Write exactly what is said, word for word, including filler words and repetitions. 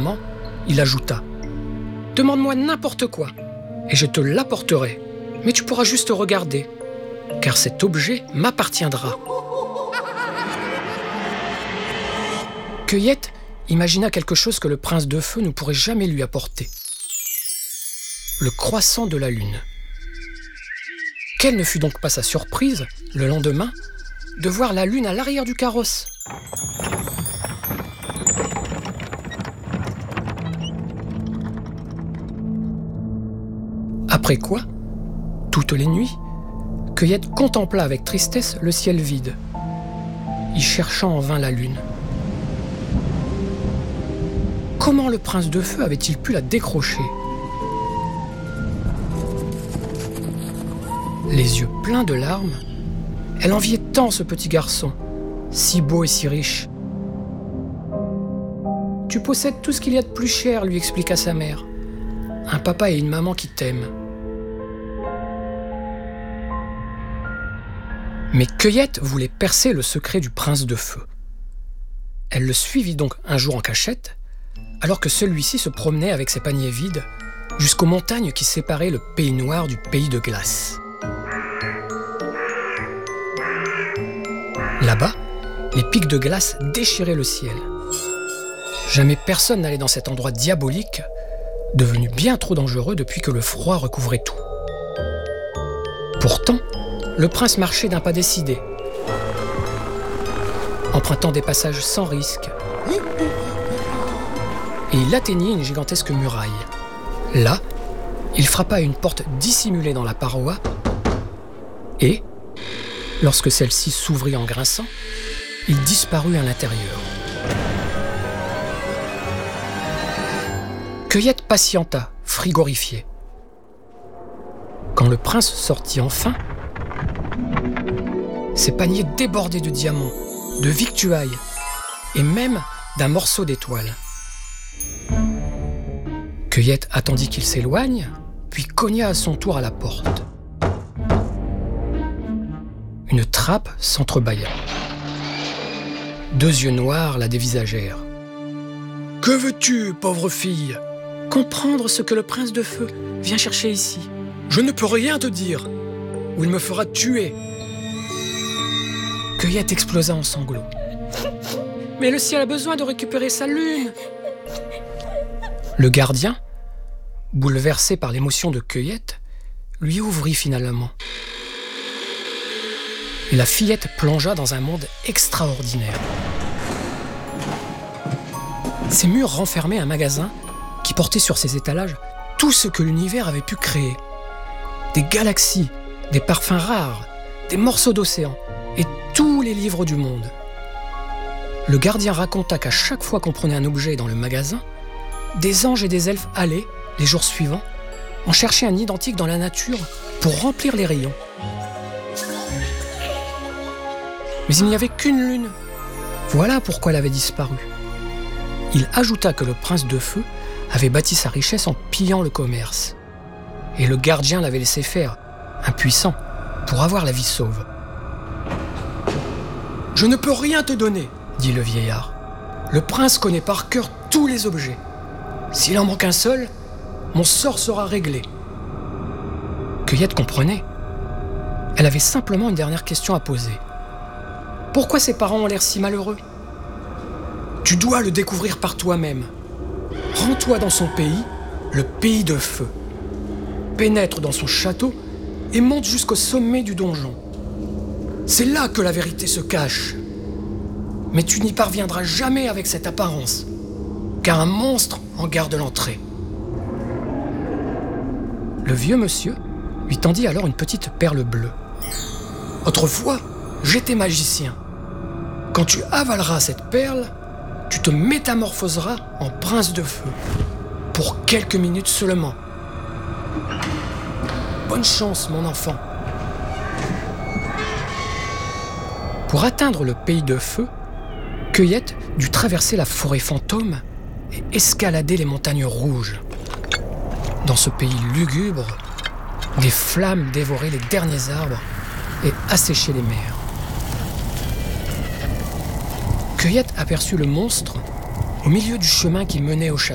moment, il ajouta « Demande-moi n'importe quoi, et je te l'apporterai, mais tu pourras juste regarder, car cet objet m'appartiendra. » Cueillette imagina quelque chose que le prince de feu ne pourrait jamais lui apporter. Le croissant de la lune. Quelle ne fut donc pas sa surprise, le lendemain, de voir la lune à l'arrière du carrosse. Après quoi, toutes les nuits, Cueillette contempla avec tristesse le ciel vide, y cherchant en vain la lune. Comment le prince de feu avait-il pu la décrocher ? Les yeux pleins de larmes, elle enviait tant ce petit garçon, si beau et si riche. « Tu possèdes tout ce qu'il y a de plus cher, » lui expliqua sa mère. « Un papa et une maman qui t'aiment. » Mais Cueillette voulait percer le secret du prince de feu. Elle le suivit donc un jour en cachette, alors que celui-ci se promenait avec ses paniers vides jusqu'aux montagnes qui séparaient le pays noir du pays de glace. Là-bas, les pics de glace déchiraient le ciel. Jamais personne n'allait dans cet endroit diabolique, devenu bien trop dangereux depuis que le froid recouvrait tout. Pourtant, le prince marchait d'un pas décidé, empruntant des passages sans risque, et il atteignit une gigantesque muraille. Là, il frappa à une porte dissimulée dans la paroi, et, lorsque celle-ci s'ouvrit en grinçant, il disparut à l'intérieur. Cueillette patienta, frigorifiée. Quand le prince sortit enfin, ses paniers débordaient de diamants, de victuailles et même d'un morceau d'étoile. Cueillette attendit qu'il s'éloigne, puis cogna à son tour à la porte. Une trappe s'entrebâilla. Deux yeux noirs la dévisagèrent. « Que veux-tu, pauvre fille ? » ?»« Comprendre ce que le prince de feu vient chercher ici. »« Je ne peux rien te dire, ou il me fera tuer. » Cueillette explosa en sanglots. « Mais le ciel a besoin de récupérer sa lune !» Le gardien, bouleversé par l'émotion de Cueillette, lui ouvrit finalement. Et la fillette plongea dans un monde extraordinaire. Ces murs renfermaient un magasin qui portait sur ses étalages tout ce que l'univers avait pu créer. Des galaxies, des parfums rares, des morceaux d'océan et tous les livres du monde. Le gardien raconta qu'à chaque fois qu'on prenait un objet dans le magasin, des anges et des elfes allaient, les jours suivants, en chercher un identique dans la nature pour remplir les rayons. Mais il n'y avait qu'une lune. Voilà pourquoi elle avait disparu. Il ajouta que le prince de feu avait bâti sa richesse en pillant le commerce. Et le gardien l'avait laissé faire, impuissant, pour avoir la vie sauve. « Je ne peux rien te donner, » dit le vieillard. « Le prince connaît par cœur tous les objets. S'il en manque un seul, mon sort sera réglé. » Cueillette comprenait. Elle avait simplement une dernière question à poser. Pourquoi ses parents ont l'air si malheureux ? Tu dois le découvrir par toi-même. Rends-toi dans son pays, le pays de feu. Pénètre dans son château et monte jusqu'au sommet du donjon. C'est là que la vérité se cache. Mais tu n'y parviendras jamais avec cette apparence, car un monstre en garde l'entrée. Le vieux monsieur lui tendit alors une petite perle bleue. Autrefois, j'étais magicien. Quand tu avaleras cette perle, tu te métamorphoseras en prince de feu, pour quelques minutes seulement. Bonne chance, mon enfant. Pour atteindre le pays de feu, Cueillette dut traverser la forêt fantôme et escalader les montagnes rouges. Dans ce pays lugubre, des flammes dévoraient les derniers arbres et asséchaient les mers. Cueillette aperçut le monstre au milieu du chemin qui menait au château.